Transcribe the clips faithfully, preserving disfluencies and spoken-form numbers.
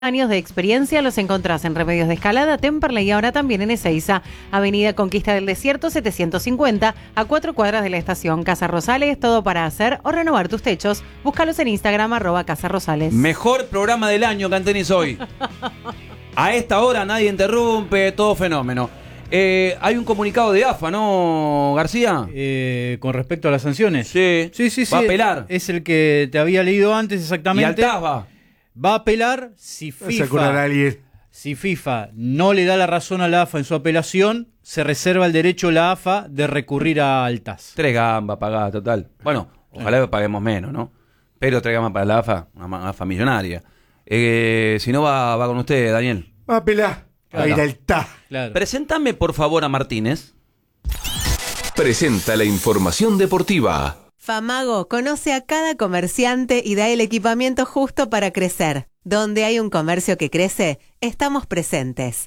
años de experiencia los encontrás en Remedios de Escalada, Temperley y ahora también en Ezeiza, Avenida Conquista del Desierto setecientos cincuenta, a cuatro cuadras de la estación. Casa Rosales, todo para hacer o renovar tus techos. Búscalos en Instagram, arroba Casa Rosales. Mejor programa del año, Cantenis, hoy. A esta hora nadie interrumpe, todo fenómeno. Eh, hay un comunicado de A F A, ¿no, García? Eh, con respecto a las sanciones. Sí, sí, sí, sí. Va a apelar. Es el que te había leído antes exactamente. ¿Y Altaz va? Va a apelar si FIFA, si FIFA no le da la razón a la A F A en su apelación, se reserva el derecho la A F A de recurrir a Altaz. Tres gambas pagadas, total. Bueno, ojalá paguemos menos, ¿no? Pero tres gambas para la A F A, una A F A millonaria. Eh, si no, va, va con usted, Daniel. Va a apelar. Va a ir al T A. Claro. Preséntame, por favor, a Martínez. Presenta la información deportiva. Famago conoce a cada comerciante y da el equipamiento justo para crecer. Donde hay un comercio que crece, estamos presentes.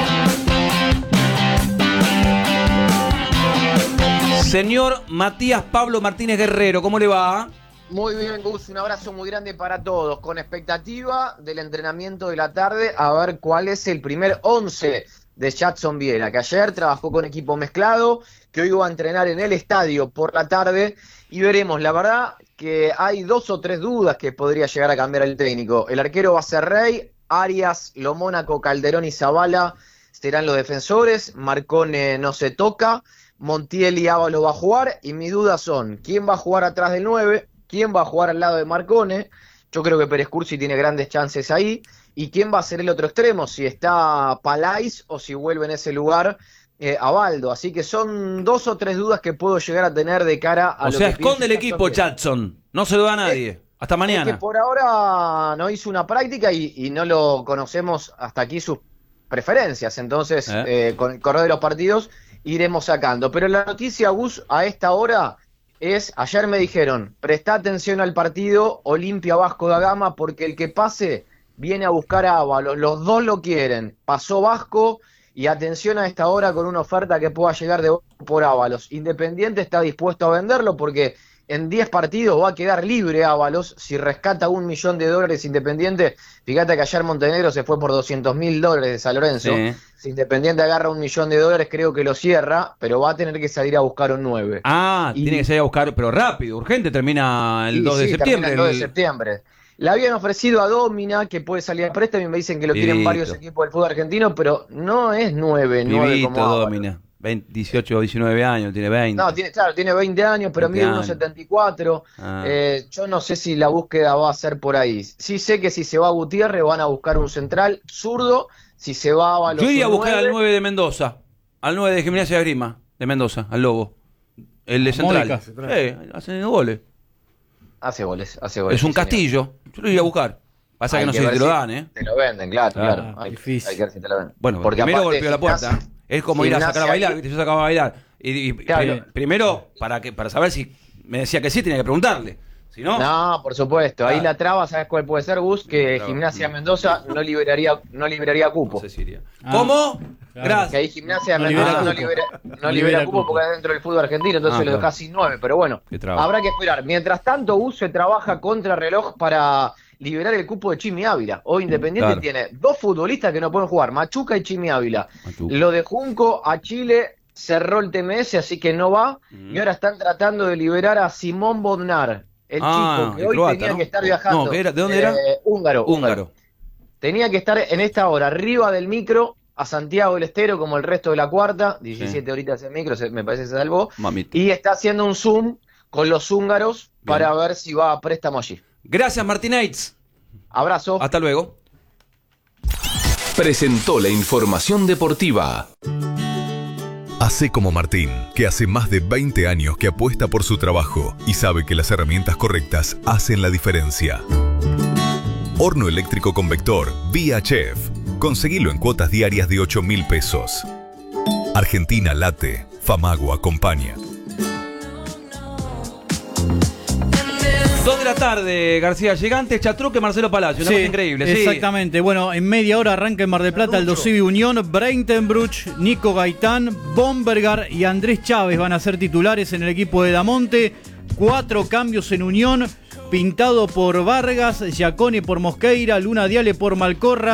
Señor Matías Pablo Martínez Guerrero, ¿cómo le va? Muy bien, Gus, un abrazo muy grande para todos, con expectativa del entrenamiento de la tarde, a ver cuál es el primer once de Jadson Viera, que ayer trabajó con equipo mezclado, que hoy va a entrenar en el estadio por la tarde, y veremos. La verdad que hay dos o tres dudas que podría llegar a cambiar el técnico. El arquero va a ser Rey, Arias, Lomónaco, Calderón y Zavala serán los defensores, Marcone no se toca, Montiel y Ávalo va a jugar, y mis dudas son, ¿quién va a jugar atrás del nueve? ¿Quién va a jugar al lado de Marcone? Yo creo que Pérez Cursi tiene grandes chances ahí. ¿Y quién va a ser el otro extremo? Si está Palais o si vuelve en ese lugar eh, a Baldo. Así que son dos o tres dudas que puedo llegar a tener de cara a o lo sea, que esconde el equipo Jadson. No se lo da a nadie. Es, Hasta mañana. Es que por ahora no hizo una práctica y, y no lo conocemos hasta aquí sus preferencias. Entonces, ¿Eh? Eh, con el correr de los partidos iremos sacando. Pero la noticia, Gus, a esta hora es, ayer me dijeron, presta atención al partido Olimpia Vasco da Gama porque el que pase viene a buscar a Ábalos, los dos lo quieren, pasó Vasco y atención a esta hora con una oferta que pueda llegar de por Ábalos. Independiente está dispuesto a venderlo porque en diez partidos va a quedar libre Ábalos si rescata un millón de dólares Independiente. Fíjate que ayer Montenegro se fue por doscientos mil dólares de San Lorenzo. Sí. Si Independiente agarra un millón de dólares creo que lo cierra, pero va a tener que salir a buscar un nueve. Ah, y tiene que salir a buscar, pero rápido, urgente, termina el sí, dos de septiembre. El dos de septiembre. Le habían ofrecido a Domina que puede salir a préstamo y me dicen que lo quieren varios equipos del fútbol argentino, pero no es nueve, nueve como Domina. veinte, dieciocho o diecinueve años, tiene veinte. No, tiene, claro, tiene veinte años, pero mide uno setenta y cuatro. Ah. Eh, yo no sé si la búsqueda va a ser por ahí. Sí sé que si se va a Gutiérrez van a buscar un central zurdo, si se va a los Yo iría a buscar nueve. Al nueve de Mendoza, al nueve de Gimnasia de Grima, de Mendoza, al Lobo. El de Central. Eh, hacen goles. Hace goles, hace goles. Es un Castillo, yo lo iría a buscar. Pasa hay que no sé si te lo dan, ¿eh? Te lo venden, claro, ah, claro. Hay, hay que ver si te lo venden. Bueno, porque primero golpeó la puerta. Es como ir a sacar a bailar, ¿viste? Yo sacaba a bailar. Y, y claro. Primero, para que para saber si me decía que sí, tenía que preguntarle. Si no, no, por supuesto. Ahí ah. la traba, ¿sabes cuál puede ser, Gus? Que no, Gimnasia no. Mendoza no liberaría no liberaría cupo. No sé si iría. Ah. ¿Cómo? Claro. Gracias. Que ahí Gimnasia no Mendoza libera no libera, no no libera, libera cupo, cupo porque es dentro del fútbol argentino, entonces ah, lo deja sin nueve. Pero bueno, habrá que esperar. Mientras tanto, Gus se trabaja contra reloj para liberar el cupo de Chimi Ávila. Hoy Independiente claro. tiene dos futbolistas que no pueden jugar, Machuca y Chimi Ávila. Machuca. Lo de Junco a Chile cerró el T M S, así que no va. Mm. Y ahora están tratando de liberar a Simón Bodnar, el ah, chico que hoy croata, tenía ¿no? que estar viajando. No, ¿qué era? ¿De dónde eh, era? Húngaro, húngaro. Húngaro. Tenía que estar en esta hora arriba del micro a Santiago del Estero como el resto de la cuarta. diecisiete sí. horitas en micro, se, me parece que se salvó. Mamita. Y está haciendo un Zoom con los húngaros Bien. Para ver si va a préstamo allí. Gracias, Martínez. Abrazo. Hasta luego. Presentó la información deportiva. Hacé como Martín, que hace más de veinte años que apuesta por su trabajo y sabe que las herramientas correctas hacen la diferencia. Horno eléctrico convector Vía Chef. Conseguilo en cuotas diarias de ocho mil pesos. Argentina late, Famago acompaña. Dos de la tarde, García. Llegante, Chatruque, Marcelo Palacio. Una sí, cosa increíble. Exactamente. Sí. Bueno, en media hora arranca en Mar del Plata el Dosivi Unión. Breitenbruch, Nico Gaitán, Bombergar y Andrés Chávez van a ser titulares en el equipo de Damonte. Cuatro cambios en Unión. Pintado por Vargas, Giacone por Mosqueira, Luna Diale por Malcorra.